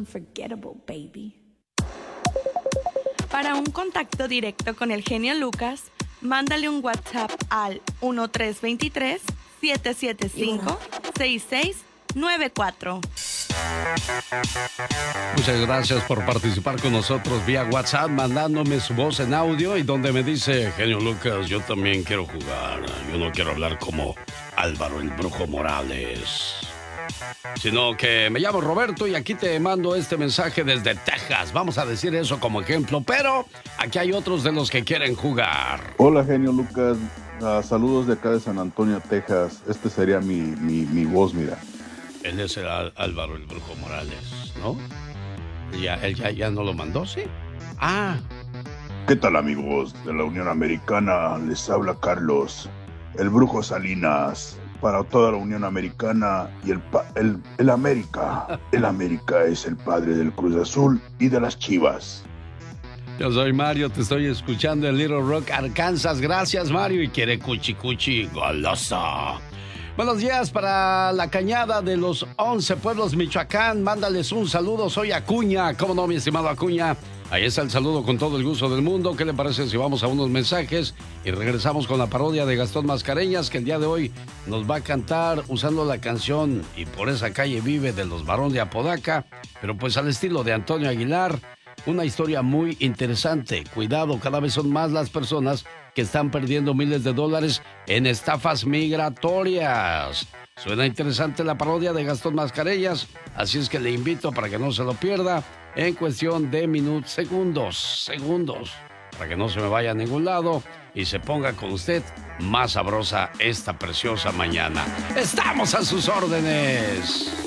unforgettable, baby. Para un contacto directo con el genio Lucas, mándale un WhatsApp al 1323-775-6694. Muchas gracias por participar con nosotros vía WhatsApp, mandándome su voz en audio y donde me dice, genio Lucas, yo también quiero jugar. Yo no quiero hablar como Álvaro el Brujo Morales, sino que me llamo Roberto y aquí te mando este mensaje desde Texas. Vamos a decir eso como ejemplo, pero aquí hay otros de los que quieren jugar. Hola, genio Lucas. Saludos de acá de San Antonio, Texas. Este sería mi voz, mira. Él es el Álvaro el Brujo Morales, ¿no? Él ya no lo mandó, ¿sí? Ah. ¿Qué tal, amigos de la Unión Americana? Les habla Carlos, el Brujo Salinas, para toda la Unión Americana y el América. El América es el padre del Cruz Azul y de las Chivas. Yo soy Mario, te estoy escuchando en Little Rock, Arkansas. Gracias, Mario, y quiere cuchi cuchi golosa. Buenos días para la Cañada de los 11 Pueblos, Michoacán. Mándales un saludo, soy Acuña. ¿Cómo no, mi estimado Acuña? Ahí está el saludo con todo el gusto del mundo. ¿Qué le parece si vamos a unos mensajes y regresamos con la parodia de Gastón Mascareñas, que el día de hoy nos va a cantar usando la canción Y por esa calle vive de los Barón de Apodaca, pero pues al estilo de Antonio Aguilar? Una historia muy interesante. Cuidado, cada vez son más las personas que están perdiendo miles de dólares en estafas migratorias. Suena interesante la parodia de Gastón Mascareñas, así es que le invito para que no se lo pierda en cuestión de segundos, para que no se me vaya a ningún lado y se ponga con usted más sabrosa esta preciosa mañana. ¡Estamos a sus órdenes!